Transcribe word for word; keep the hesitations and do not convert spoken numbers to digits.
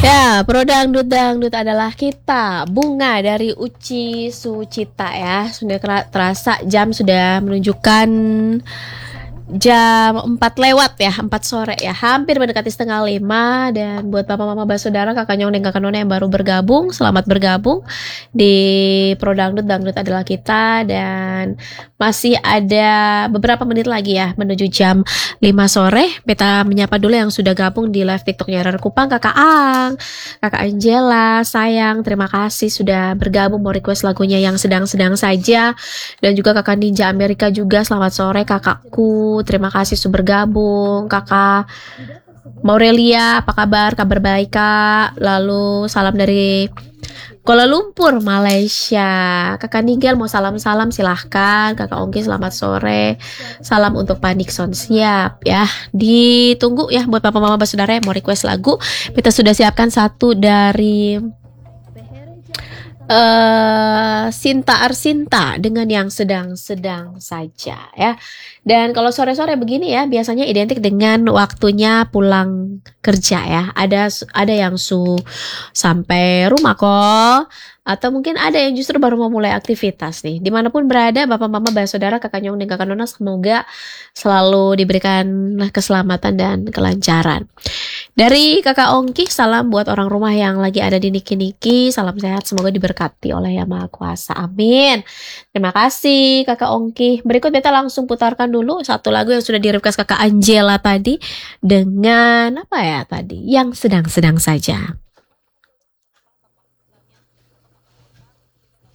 Ya, Pro Dangdut Dangdut adalah kita, Bunga dari Uci Sucita ya. Sudah terasa jam sudah menunjukkan jam empat lewat ya, empat sore ya, hampir mendekati setengah lima. Dan buat papa mama basudara, kakak nyong dan kakak nona yang baru bergabung, selamat bergabung di Pro Dangdut Dangdut adalah kita. Dan masih ada beberapa menit lagi ya menuju jam lima sore. Beta menyapa dulu yang sudah gabung di live TikToknya Rara Kupang, kakak Ang, kakak Angela, sayang, terima kasih sudah bergabung mau request lagunya yang sedang-sedang saja. Dan juga kakak Ninja Amerika juga, selamat sore kakakku, terima kasih sudah bergabung. Kakak Maurelia, apa kabar? Kabar baik kak. Lalu salam dari Kuala Lumpur, Malaysia. Kakak Nigel mau salam-salam silahkan. Kakak Ongki selamat sore. Salam untuk Pak Nixon, siap ya. Ditunggu ya buat papa mama basudara yang mau request lagu. Kita sudah siapkan satu dari Uh, Sinta Arsinta dengan yang sedang-sedang saja ya. Dan kalau sore-sore begini ya biasanya identik dengan waktunya pulang kerja ya. Ada ada yang su sampai rumah kok, atau mungkin ada yang justru baru mau mulai aktivitas nih. Dimanapun berada bapak mama basudara, kakak nyong dan kakak nona, semoga selalu diberikan keselamatan dan kelancaran. Dari kakak Ongki, salam buat orang rumah yang lagi ada di Niki-Niki. Salam sehat, semoga diberkati oleh Yang Maha Kuasa. Amin. Terima kasih kakak Ongki. Berikut beta langsung putarkan dulu satu lagu yang sudah di-request kakak Angela tadi. Dengan apa ya tadi? Yang sedang-sedang saja.